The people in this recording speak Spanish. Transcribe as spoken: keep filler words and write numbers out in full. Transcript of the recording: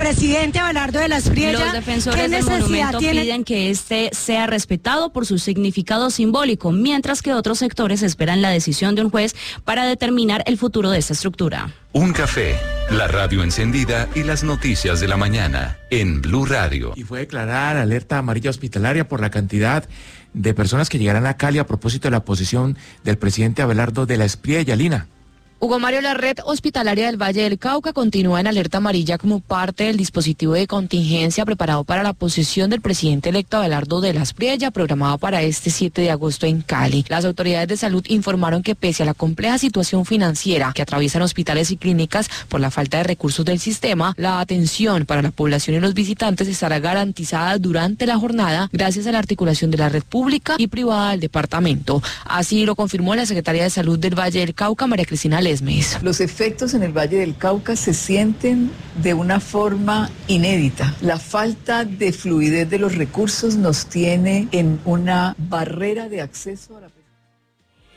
presidente Abelardo de la Espriella. Los defensores del monumento tiene... piden que este sea respetado por su significado simbólico, mientras que otros sectores esperan la decisión de un juez para determinar el futuro de esta estructura. Un café, la radio encendida y las noticias de la mañana en Blue Radio. Y fue declarada alerta amarilla hospitalaria por la cantidad de personas que llegarán a Cali a propósito de la posición del presidente Abelardo de la Espriella. Lina. Hugo Mario, la red hospitalaria del Valle del Cauca continúa en alerta amarilla como parte del dispositivo de contingencia preparado para la posesión del presidente electo Abelardo de la Espriella, programado para este siete de agosto en Cali. Las autoridades de salud informaron que pese a la compleja situación financiera que atraviesan hospitales y clínicas por la falta de recursos del sistema, la atención para la población y los visitantes estará garantizada durante la jornada gracias a la articulación de la red pública y privada del departamento. Así lo confirmó la secretaria de Salud del Valle del Cauca, María Cristina Lesmes. Los efectos en el Valle del Cauca se sienten de una forma inédita. La falta de fluidez de los recursos nos tiene en una barrera de acceso a la